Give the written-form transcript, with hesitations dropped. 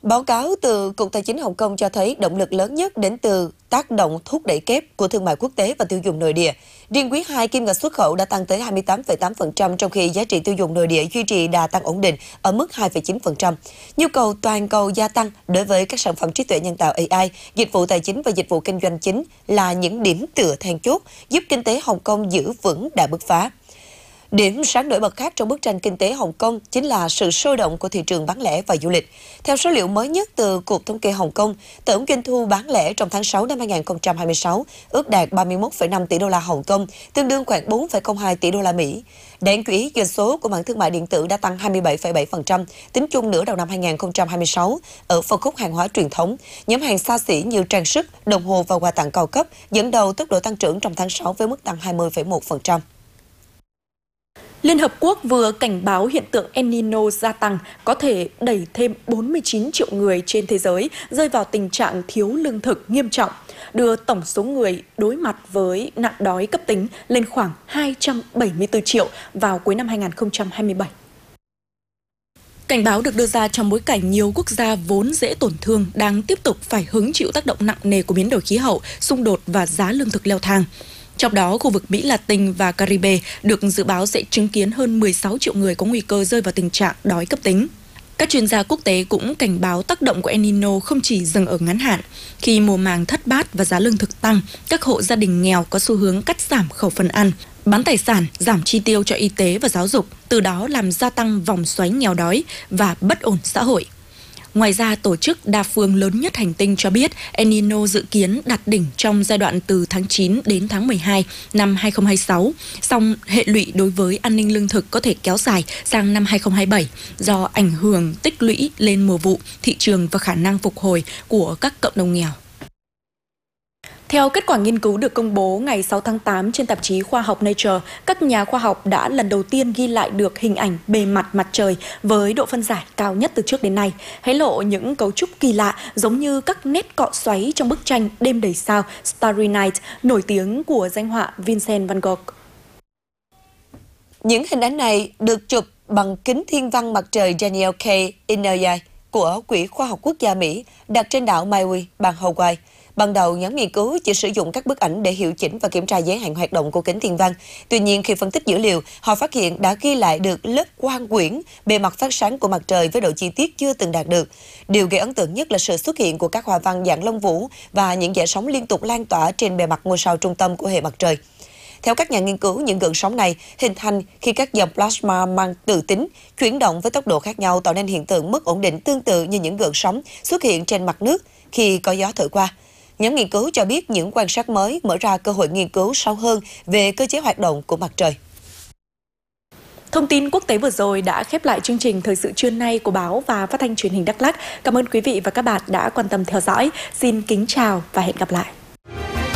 Báo cáo từ Cục Tài chính Hồng Kông cho thấy động lực lớn nhất đến từ tác động thúc đẩy kép của thương mại quốc tế và tiêu dùng nội địa. Riêng quý 2, kim ngạch xuất khẩu đã tăng tới 28,8%, trong khi giá trị tiêu dùng nội địa duy trì đà tăng ổn định ở mức 2,9%. Nhu cầu toàn cầu gia tăng đối với các sản phẩm trí tuệ nhân tạo AI, dịch vụ tài chính và dịch vụ kinh doanh chính là những điểm tựa then chốt giúp kinh tế Hồng Kông giữ vững đà bứt phá. Điểm sáng nổi bật khác trong bức tranh kinh tế Hồng Kông chính là sự sôi động của thị trường bán lẻ và du lịch. Theo số liệu mới nhất từ Cục Thống kê Hồng Kông, tổng doanh thu bán lẻ trong tháng 6 năm 2026 ước đạt 31,5 tỷ đô la Hồng Kông, tương đương khoảng 4,02 tỷ đô la Mỹ. Đáng chú ý, doanh số của mảng thương mại điện tử đã tăng 27,7% tính chung nửa đầu năm 2026 ở phân khúc hàng hóa truyền thống. Nhóm hàng xa xỉ như trang sức, đồng hồ và quà tặng cao cấp dẫn đầu tốc độ tăng trưởng trong tháng 6 với mức tăng 20,1%. Liên Hợp Quốc vừa cảnh báo hiện tượng El Nino gia tăng có thể đẩy thêm 49 triệu người trên thế giới rơi vào tình trạng thiếu lương thực nghiêm trọng, đưa tổng số người đối mặt với nạn đói cấp tính lên khoảng 274 triệu vào cuối năm 2027. Cảnh báo được đưa ra trong bối cảnh nhiều quốc gia vốn dễ tổn thương đang tiếp tục phải hứng chịu tác động nặng nề của biến đổi khí hậu, xung đột và giá lương thực leo thang. Trong đó, khu vực Mỹ Latin và Caribe được dự báo sẽ chứng kiến hơn 16 triệu người có nguy cơ rơi vào tình trạng đói cấp tính. Các chuyên gia quốc tế cũng cảnh báo tác động của El Nino không chỉ dừng ở ngắn hạn. Khi mùa màng thất bát và giá lương thực tăng, các hộ gia đình nghèo có xu hướng cắt giảm khẩu phần ăn, bán tài sản, giảm chi tiêu cho y tế và giáo dục, từ đó làm gia tăng vòng xoáy nghèo đói và bất ổn xã hội. Ngoài ra, tổ chức đa phương lớn nhất hành tinh cho biết El Nino dự kiến đạt đỉnh trong giai đoạn từ tháng 9 đến tháng 12 năm 2026, song hệ lụy đối với an ninh lương thực có thể kéo dài sang năm 2027 do ảnh hưởng tích lũy lên mùa vụ, thị trường và khả năng phục hồi của các cộng đồng nghèo. Theo kết quả nghiên cứu được công bố ngày 6 tháng 8 trên tạp chí khoa học Nature, các nhà khoa học đã lần đầu tiên ghi lại được hình ảnh bề mặt mặt trời với độ phân giải cao nhất từ trước đến nay, hé lộ những cấu trúc kỳ lạ giống như các nét cọ xoáy trong bức tranh Đêm đầy sao Starry Night nổi tiếng của danh họa Vincent van Gogh. Những hình ảnh này được chụp bằng kính thiên văn mặt trời Daniel K. Inouye của Quỹ Khoa học Quốc gia Mỹ đặt trên đảo Maui, bang Hawaii. Ban đầu, nhóm nghiên cứu chỉ sử dụng các bức ảnh để hiệu chỉnh và kiểm tra giới hạn hoạt động của kính thiên văn. Tuy nhiên, khi phân tích dữ liệu, họ phát hiện đã ghi lại được lớp quang quyển, bề mặt phát sáng của mặt trời với độ chi tiết chưa từng đạt được. Điều gây ấn tượng nhất là sự xuất hiện của các hoa văn dạng lông vũ và những dải sóng liên tục lan tỏa trên bề mặt ngôi sao trung tâm của hệ mặt trời. Theo các nhà nghiên cứu, những gợn sóng này hình thành khi các dòng plasma mang tự tính chuyển động với tốc độ khác nhau, tạo nên hiện tượng mất ổn định tương tự như những gợn sóng xuất hiện trên mặt nước khi có gió thổi qua. Nhóm nghiên cứu cho biết những quan sát mới mở ra cơ hội nghiên cứu sâu hơn về cơ chế hoạt động của mặt trời. Thông tin quốc tế vừa rồi đã khép lại chương trình Thời sự trưa nay của báo và Phát thanh Truyền hình Đắk Lắk. Cảm ơn quý vị và các bạn đã quan tâm theo dõi. Xin kính chào và hẹn gặp lại.